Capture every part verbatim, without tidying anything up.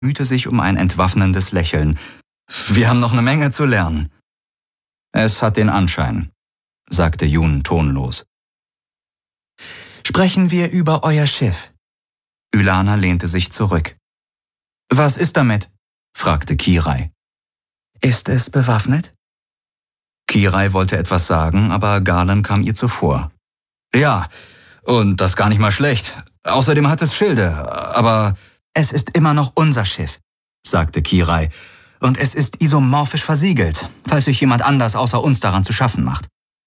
bemühte sich um ein entwaffnendes Lächeln. »Wir haben noch eine Menge zu lernen.« »Es hat den Anschein«, sagte Jun tonlos. »Sprechen wir über euer Schiff.« Ylana lehnte sich zurück. »Was ist damit?« fragte Kirai. »Ist es bewaffnet?« Kirai wollte etwas sagen, aber Galen kam ihr zuvor. »Ja, und das gar nicht mal schlecht. Außerdem hat es Schilde, aber...« »Es ist immer noch unser Schiff«, sagte Kirai. »Und es ist isomorphisch versiegelt, falls sich jemand anders außer uns daran zu schaffen macht.«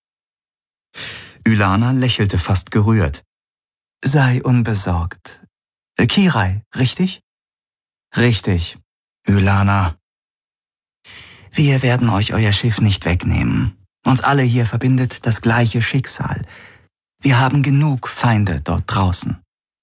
Ylana lächelte fast gerührt. »Sei unbesorgt. Kirai, richtig?« »Richtig, Ylana.« »Wir werden euch euer Schiff nicht wegnehmen. Uns alle hier verbindet das gleiche Schicksal. Wir haben genug Feinde dort draußen.«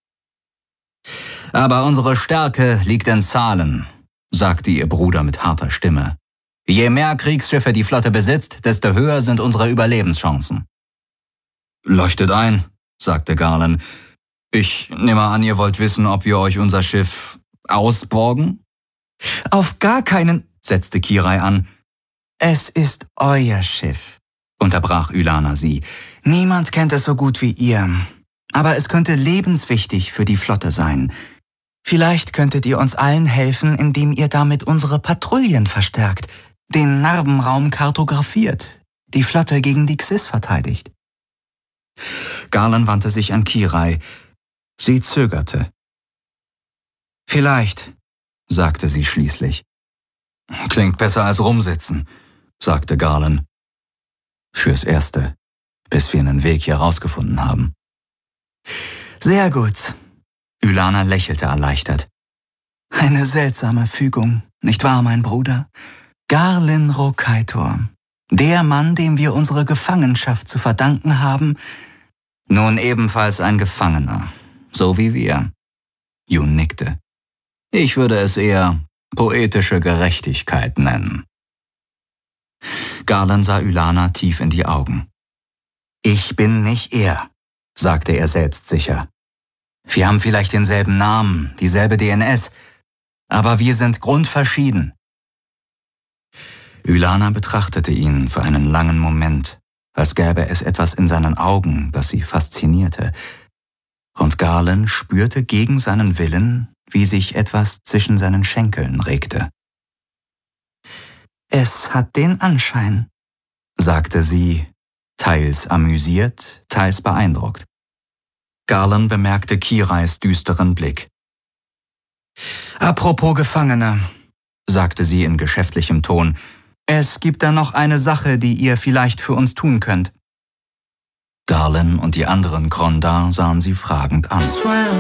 »Aber unsere Stärke liegt in Zahlen«, sagte ihr Bruder mit harter Stimme. »Je mehr Kriegsschiffe die Flotte besitzt, desto höher sind unsere Überlebenschancen.« »Leuchtet ein«, sagte Galen. »Ich nehme an, ihr wollt wissen, ob wir euch unser Schiff ausborgen?« »Auf gar keinen«, setzte Kirai an. »Es ist euer Schiff«, unterbrach Ylana sie. »Niemand kennt es so gut wie ihr. Aber es könnte lebenswichtig für die Flotte sein. Vielleicht könntet ihr uns allen helfen, indem ihr damit unsere Patrouillen verstärkt, den Narbenraum kartografiert, die Flotte gegen die Xys verteidigt.« Galen wandte sich an Kirai. Sie zögerte. »Vielleicht«, sagte sie schließlich. »Klingt besser als rumsitzen«, sagte Galen. »Fürs Erste, bis wir einen Weg hier rausgefunden haben.« »Sehr gut.« Ylana lächelte erleichtert. »Eine seltsame Fügung, nicht wahr, mein Bruder? Garlin Rokaitor, der Mann, dem wir unsere Gefangenschaft zu verdanken haben.« »Nun ebenfalls ein Gefangener, so wie wir.« Jun nickte. »Ich würde es eher poetische Gerechtigkeit nennen.« Galen sah Ylana tief in die Augen. »Ich bin nicht er«, sagte er selbstsicher. »Wir haben vielleicht denselben Namen, dieselbe D N S, aber wir sind grundverschieden.« Ylana betrachtete ihn für einen langen Moment, als gäbe es etwas in seinen Augen, das sie faszinierte. Und Galen spürte gegen seinen Willen, wie sich etwas zwischen seinen Schenkeln regte. »Es hat den Anschein«, sagte sie, teils amüsiert, teils beeindruckt. Galen bemerkte Kirais düsteren Blick. »Apropos Gefangene«, sagte sie in geschäftlichem Ton, »es gibt da noch eine Sache, die ihr vielleicht für uns tun könnt.« Galen und die anderen Krondar sahen sie fragend an.